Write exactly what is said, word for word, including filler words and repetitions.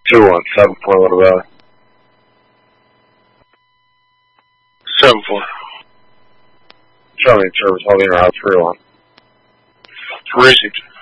Two one seven four Little Valley. Seven four. Charlie service holding around three one. Received.